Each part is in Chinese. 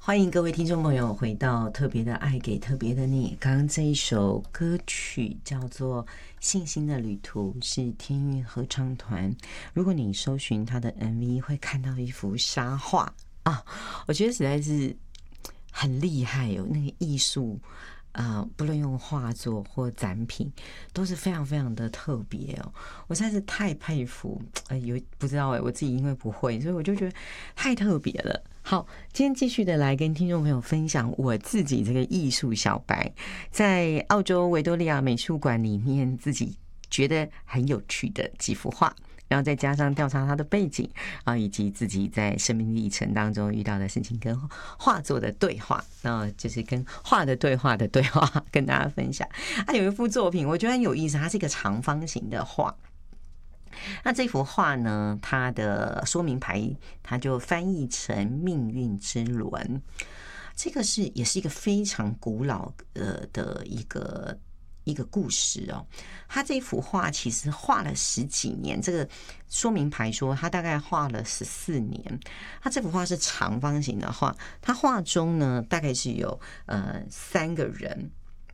欢迎各位听众朋友回到特别的爱给特别的你。刚刚这一首歌曲叫做《信心的旅途》，是天韵合唱团。如果你搜寻他的 MV， 会看到一幅沙画啊，我觉得实在是很厉害哦，那个艺术。不论用画作或展品，都是非常非常的特别哦。我实在是太佩服，不知道我自己因为不会，所以我就觉得太特别了。好，今天继续的来跟听众朋友分享我自己这个艺术小白，在澳洲维多利亚美术馆里面自己觉得很有趣的几幅画。然后再加上调查他的背景啊，以及自己在生命历程当中遇到的事情跟画作的对话，就是跟画的对话跟大家分享。有一幅作品我觉得很有意思，它是一个长方形的画。那这幅画呢，它的说明牌它就翻译成命运之轮。这个也是一个非常古老的一个故事哦。他这幅画其实画了10几年，这个说明牌说他大概画了14年。他这幅画是长方形的画，他画中呢大概是有3个人。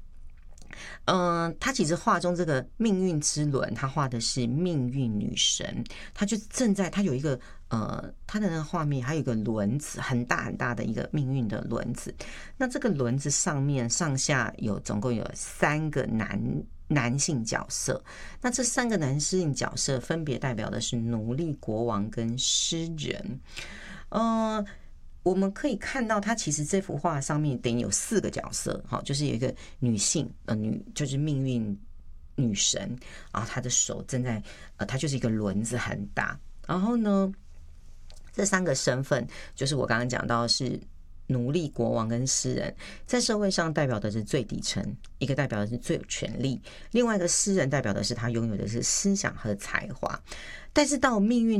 他其实画中这个命运之轮，他画的是命运女神，他就他有一个他的那个画面还有一个轮子，很大很大的一个命运的轮子。那这个轮子上面上下总共有3个男性角色，那这3个男性角色分别代表的是奴隶、国王跟诗人。我们可以看到，它其实这幅画上面等于有4个角色，就是有一个女性，就是命运女神啊，她的手正在，她就是一个轮子很大。然后呢，这3个身份就是我刚刚讲到的是奴隶、国王跟诗人，在社会上代表的是最底层，一个代表的是最有权力，另外一个诗人代表的是他拥有的是思想和才华。但是到命运